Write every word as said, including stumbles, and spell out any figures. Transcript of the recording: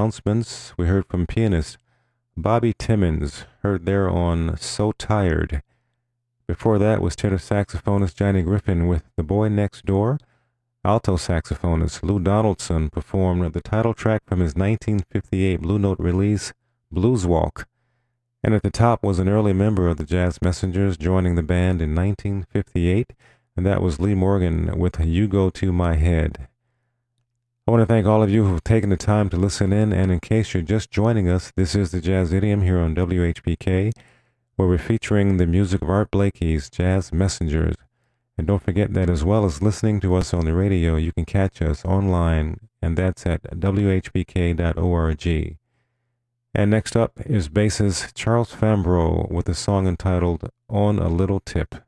announcements, we heard from pianist Bobby Timmons, heard there on So Tired. Before that was tenor saxophonist Johnny Griffin with The Boy Next Door. Alto saxophonist Lou Donaldson performed the title track from his nineteen fifty-eight Blue Note release, Blues Walk. And at the top was an early member of the Jazz Messengers joining the band in nineteen fifty-eight, and that was Lee Morgan with You Go To My Head. I want to thank all of you who've taken the time to listen in, and in case you're just joining us, this is the Jazz Idiom here on W H P K, where we're featuring the music of Art Blakey's Jazz Messengers. And don't forget that as well as listening to us on the radio, you can catch us online, and that's at w h p k dot org. And next up is bassist Charles Fambrough with a song entitled On a Little Tip.